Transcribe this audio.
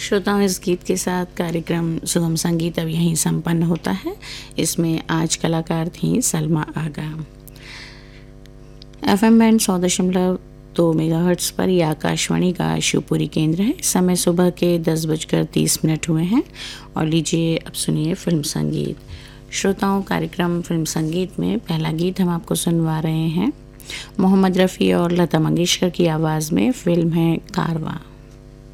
श्रोताओं, इस गीत के साथ कार्यक्रम सुगम संगीत अब यहीं संपन्न होता है। इसमें आज कलाकार थी सलमा आगा। FM बैंड 100.2 मेगाहर्ट्ज़ पर यह आकाशवाणी का शिवपुरी केंद्र है। समय सुबह के 10:30 हुए हैं और लीजिए अब सुनिए फिल्म संगीत। श्रोताओं, कार्यक्रम फिल्म संगीत में पहला गीत हम आपको सुनवा रहे हैं। मोहम्मद रफ़ी और लता मंगेशकर की आवाज़ में फिल्म है कारवां।